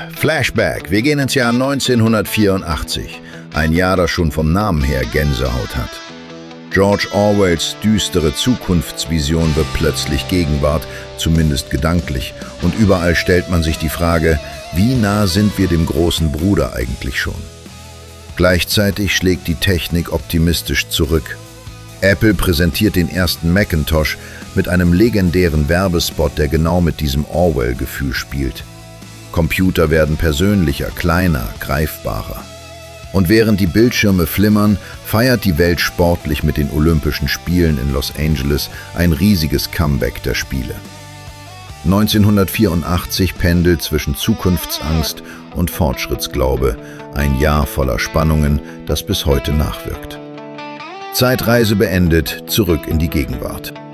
Flashback. Wir gehen ins Jahr 1984. Ein Jahr, das schon vom Namen her Gänsehaut hat. George Orwells düstere Zukunftsvision wird plötzlich Gegenwart, zumindest gedanklich. Und überall stellt man sich die Frage, wie nah sind wir dem großen Bruder eigentlich schon? Gleichzeitig schlägt die Technik optimistisch zurück. Apple präsentiert den ersten Macintosh mit einem legendären Werbespot, der genau mit diesem Orwell-Gefühl spielt. Computer werden persönlicher, kleiner, greifbarer. Und während die Bildschirme flimmern, feiert die Welt sportlich mit den Olympischen Spielen in Los Angeles ein riesiges Comeback der Spiele. 1984 pendelt zwischen Zukunftsangst und Fortschrittsglaube, ein Jahr voller Spannungen, das bis heute nachwirkt. Zeitreise beendet, zurück in die Gegenwart.